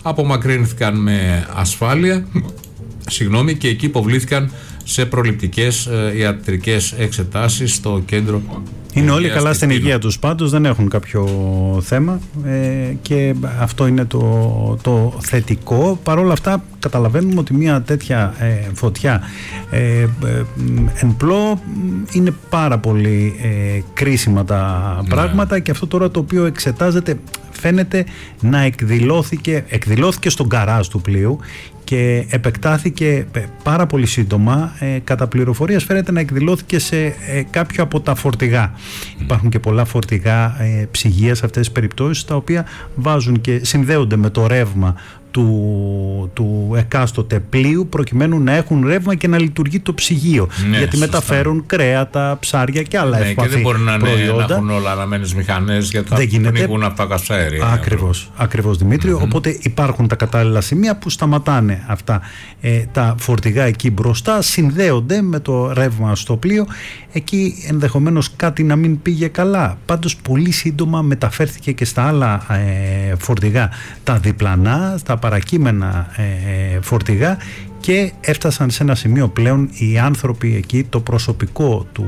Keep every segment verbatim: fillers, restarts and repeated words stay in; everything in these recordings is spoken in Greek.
απομακρύνθηκαν με ασφάλεια συγγνώμη, και εκεί υποβλήθηκαν σε προληπτικές ε, ιατρικές εξετάσεις στο κέντρο. Είναι όλοι καλά στην υγεία τους πάντως, δεν έχουν κάποιο θέμα ε, και αυτό είναι το, το θετικό. Παρ' όλα αυτά καταλαβαίνουμε ότι μια τέτοια ε, φωτιά ε, ε, εν πλώ είναι πάρα πολύ ε, κρίσιμα τα ναι. πράγματα, και αυτό τώρα το οποίο εξετάζεται φαίνεται να εκδηλώθηκε, εκδηλώθηκε στον γκαράζ του πλοίου και επεκτάθηκε πάρα πολύ σύντομα. Ε, κατά πληροφορίας φαίνεται να εκδηλώθηκε σε ε, κάποιο από τα φορτηγά. Mm. Υπάρχουν και πολλά φορτηγά ε, ψυγεία σε αυτές τις περιπτώσεις, τα οποία βάζουν και συνδέονται με το ρεύμα του, του εκάστοτε πλοίου, προκειμένου να έχουν ρεύμα και να λειτουργεί το ψυγείο. Ναι, γιατί σωστά. μεταφέρουν κρέατα, ψάρια και άλλα ναι, ευπαθή προϊόντα. Και δεν μπορεί να, να έχουν όλα αναμένες μηχανές, γιατί θα πνιγούν από τα καυσαέρια. Ακριβώς, ακριβώς Δημήτριο. Mm-hmm. Οπότε υπάρχουν τα κατάλληλα σημεία που σταματάνε αυτά ε, τα φορτηγά εκεί μπροστά, συνδέονται με το ρεύμα στο πλοίο. Εκεί ενδεχομένως κάτι να μην πήγε καλά. Πάντως πολύ σύντομα μεταφέρθηκε και στα άλλα ε, φορτηγά, τα διπλανά, στα παρακείμενα ε, φορτηγά, και έφτασαν σε ένα σημείο πλέον οι άνθρωποι εκεί, το προσωπικό του,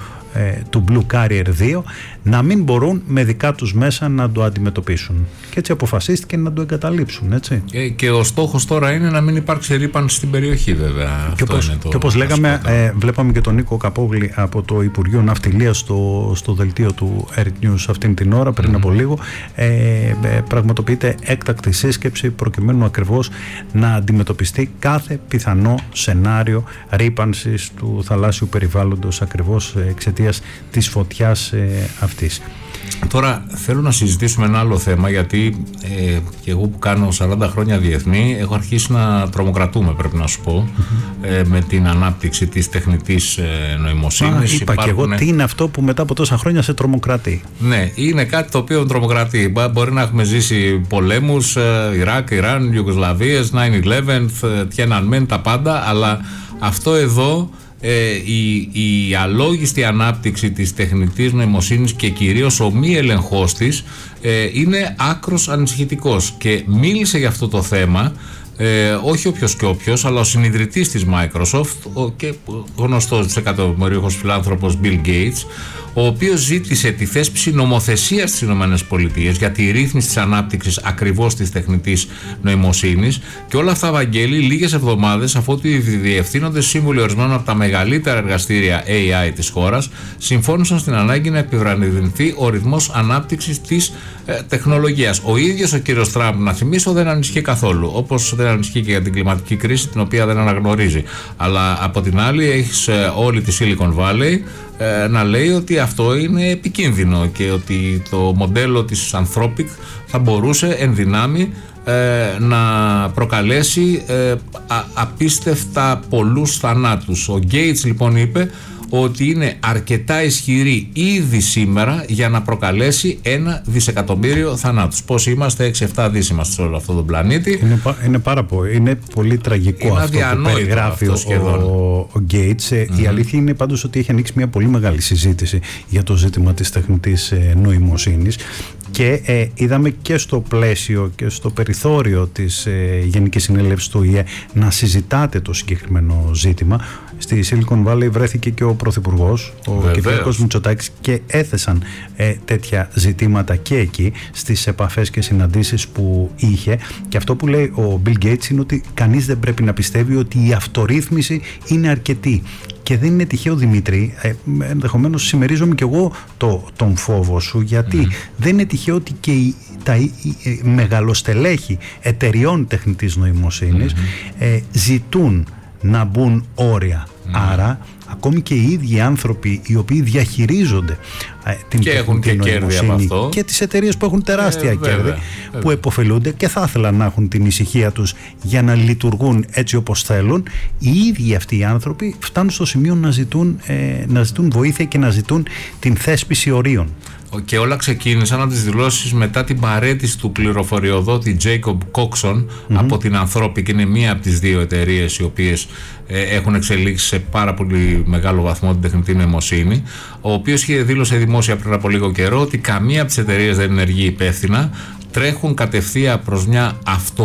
ε, του Blue Carrier δύο, να μην μπορούν με δικά τους μέσα να το αντιμετωπίσουν. Και έτσι αποφασίστηκε να το εγκαταλείψουν, έτσι. Και, και ο στόχος τώρα είναι να μην υπάρξει ρύπανση στην περιοχή, βέβαια. Και όπως, και όπως λέγαμε, ε, βλέπαμε και τον Νίκο Καπόγλη από το Υπουργείο Ναυτιλίας στο, στο δελτίο του Earth News αυτήν την ώρα, πριν mm. από λίγο. Ε, ε, πραγματοποιείται έκτακτη σύσκεψη προκειμένου ακριβώς να αντιμετωπιστεί κάθε πιθανό σενάριο ρύπανσης του θαλάσσιου περιβάλλοντος, ακριβώς εξαιτίας της φωτιάς ε, αυτής. Τώρα θέλω να συζητήσουμε ένα άλλο θέμα, γιατί ε, και εγώ που κάνω σαράντα χρόνια διεθνή έχω αρχίσει να τρομοκρατούμε, πρέπει να σου πω, mm-hmm. ε, με την ανάπτυξη της τεχνητής ε, νοημοσύνης. Α, είπα Υπάρχουν... και εγώ τι είναι αυτό που μετά από τόσα χρόνια σε τρομοκρατεί. Ναι, είναι κάτι το οποίο τρομοκρατεί. Μπορεί να έχουμε ζήσει πολέμους, ε, Ιράκ, Ιράν, Ιουγκοσλαβίες, νάιν ηλέβεν, Τιένανμεν, τα πάντα, αλλά αυτό εδώ, Ε, η, η αλόγιστη ανάπτυξη της τεχνητής νοημοσύνης και κυρίως ο μη ελεγχός της ε, είναι άκρος ανησυχητικός, και μίλησε για αυτό το θέμα ε, όχι όποιος και όποιος, αλλά ο συνιδρυτής της Microsoft, ο και γνωστός δισεκατομμυρίουχος φιλάνθρωπος Bill Gates, ο οποίος ζήτησε τη θέσπιση νομοθεσίας στις ΗΠΑ για τη ρύθμιση της ανάπτυξης ακριβώς της τεχνητής νοημοσύνης, και όλα αυτά, Βαγγέλη, λίγες εβδομάδες αφού οι διευθύνοντες σύμβουλοι ορισμένων από τα μεγαλύτερα εργαστήρια έι άι της χώρας συμφώνησαν στην ανάγκη να επιβραδυνθεί ο ρυθμός ανάπτυξης της ε, τεχνολογίας. Ο ίδιος ο κύριος Τραμπ, να θυμίσω, δεν ανησυχεί καθόλου, όπως δεν ανησυχεί και για την κλιματική κρίση, την οποία δεν αναγνωρίζει. Αλλά από την άλλη έχεις ε, όλη τη Silicon Valley ε, να λέει ότι αυτό είναι επικίνδυνο και ότι το μοντέλο της Anthropic θα μπορούσε εν δυνάμει ε, να προκαλέσει ε, α, απίστευτα πολλούς θανάτους. Ο Gates λοιπόν είπε ότι είναι αρκετά ισχυρή ήδη σήμερα για να προκαλέσει ένα δισεκατομμύριο θανάτους. Πόσοι είμαστε? έξι εφτά δις είμαστε σε όλο αυτό τον πλανήτη. Είναι, είναι πάρα πολύ, είναι πολύ τραγικό είναι αυτό που περιγράφει αυτό ο, ο Gates. Mm-hmm. Η αλήθεια είναι πάντως ότι έχει ανοίξει μια πολύ μεγάλη συζήτηση για το ζήτημα της τεχνητής ε, νοημοσύνης, και ε, είδαμε και στο πλαίσιο και στο περιθώριο της ε, Γενικής Συνέλευσης του Ο Η Ε να συζητάτε το συγκεκριμένο ζήτημα. Στη Silicon Valley βρέθηκε και ο Πρωθυπουργός, ο κ. Μητσοτάκης, και έθεσαν ε, τέτοια ζητήματα και εκεί στις επαφές και συναντήσεις που είχε, και αυτό που λέει ο Bill Gates είναι ότι κανείς δεν πρέπει να πιστεύει ότι η αυτορύθμιση είναι αρκετή. Και δεν είναι τυχαίο, Δημήτρη, ε, ενδεχομένως συμμερίζομαι και εγώ το, τον φόβο σου, γιατί mm. δεν είναι τυχαίο ότι και οι, τα οι, οι, μεγαλοστελέχη εταιριών τεχνητής νοημοσύνης mm-hmm. ε, ζητούν να μπουν όρια. Mm. Άρα ακόμη και οι ίδιοι άνθρωποι οι οποίοι διαχειρίζονται ε, την και έχουν και κέρδη από αυτό, και τις εταιρείες που έχουν τεράστια ε, κέρδη, βέβαια, βέβαια. που επωφελούνται και θα ήθελαν να έχουν την ησυχία τους για να λειτουργούν έτσι όπως θέλουν, οι ίδιοι αυτοί οι άνθρωποι φτάνουν στο σημείο να ζητούν, ε, να ζητούν βοήθεια και να ζητούν την θέσπιση ορίων. Και όλα ξεκίνησαν από τις δηλώσεις μετά την παραίτηση του πληροφοριοδότη Jacob Coxon mm-hmm. από την Anthropic. Είναι μία από τις δύο εταιρείες οι οποίες ε, έχουν εξελίξει σε πάρα πολύ μεγάλο βαθμό την τεχνητή νοημοσύνη, ο οποίος είχε δήλωσε δημόσια πριν από λίγο καιρό ότι καμία από τις εταιρείες δεν ενεργεί υπεύθυνα, τρέχουν κατευθείαν προς μια αυτο